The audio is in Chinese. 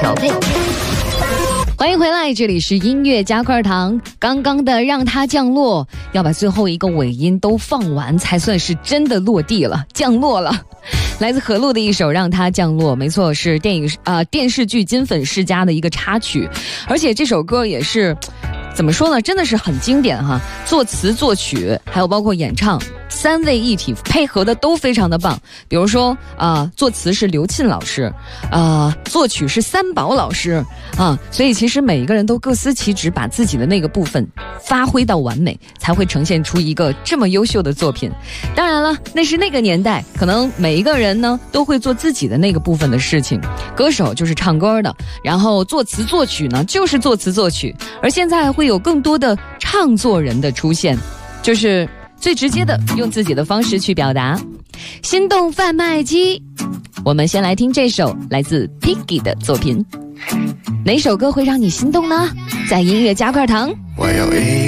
调配。欢迎回来，这里是音乐加块糖。刚刚的让它降落，要把最后一个尾音都放完，才算是真的落地了，降落了。来自何璐的一首《让它降落》，没错，是电视剧《金粉世家》的一个插曲，而且这首歌也是怎么说呢，真的是很经典哈，作词作曲还有包括演唱三位一体配合的都非常的棒。比如说作词是刘沁老师，作曲是三宝老师所以其实每一个人都各司其职，把自己的那个部分发挥到完美，才会呈现出一个这么优秀的作品。当然了，那是那个年代，可能每一个人呢都会做自己的那个部分的事情，歌手就是唱歌的，然后作词作曲呢就是作词作曲，而现在会有更多的唱作人的出现，就是最直接的用自己的方式去表达。心动贩卖机，我们先来听这首来自 Piggy 的作品。哪首歌会让你心动呢？在音乐加块糖。 我有一